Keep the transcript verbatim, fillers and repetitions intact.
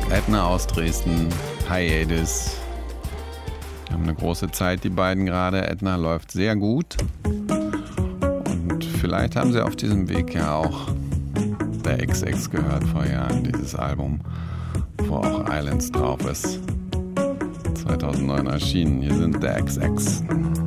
Edna aus Dresden, Hiatus. Die haben eine große Zeit, die beiden gerade. Edna läuft sehr gut. Und vielleicht haben sie auf diesem Weg ja auch der X X gehört vor Jahren, dieses Album, wo auch Islands drauf ist. zweitausendneun erschienen. Hier sind der X X.